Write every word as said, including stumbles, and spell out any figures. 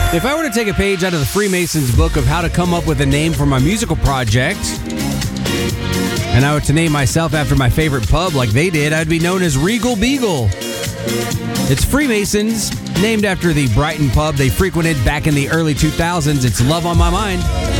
If I were to take a page out of the Freemasons book of how to come up with a name for my musical project, and I were to name myself after my favorite pub like they did, I'd be known as Regal Beagle. It's Freemasons, named after the Brighton pub they frequented back in the early two thousands. It's Love on My Mind.